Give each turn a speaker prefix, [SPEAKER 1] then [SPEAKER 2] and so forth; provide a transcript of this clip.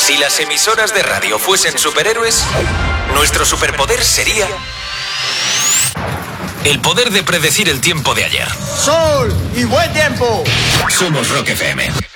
[SPEAKER 1] Si las emisoras de radio fuesen superhéroes, nuestro superpoder sería el poder de predecir el tiempo de ayer.
[SPEAKER 2] ¡Sol y buen tiempo!
[SPEAKER 1] Somos Rock FM.